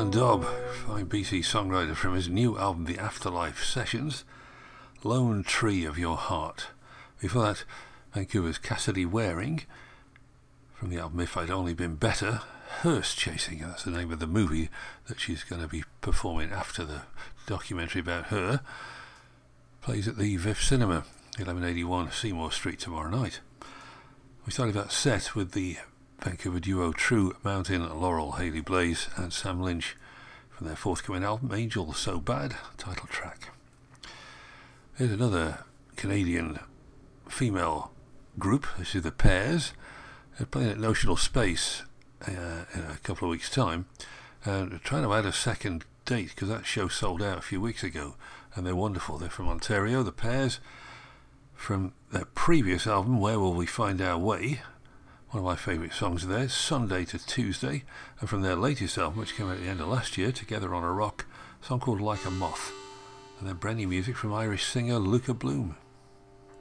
Alan Dobb, fine BC songwriter, from his new album The Afterlife Sessions, Lone Tree of Your Heart. Before that, Vancouver's Cassidy Waring, from the album If I'd Only Been Better, Hearse Chasing. That's the name of the movie that she's going to be performing after the documentary about her. Plays at the Viv Cinema, 1181 Seymour Street tomorrow night. We started that set with the Vancouver duo True Mountain, Laurel Haley Blaze and Sam Lynch from their forthcoming album Angel So Bad, title track. Here's another Canadian female group. This is the Pairs. They're playing at Notional Space in a couple of weeks' time, and they're trying to add a second date because that show sold out a few weeks ago, and they're wonderful. They're from Ontario, the Pairs, from their previous album Where Will We Find Our Way. One of my favourite songs there, Sunday to Tuesday, and from their latest album, which came out at the end of last year, Together on a Rock, a song called Like a Moth, and then brand new music from Irish singer Luca Bloom.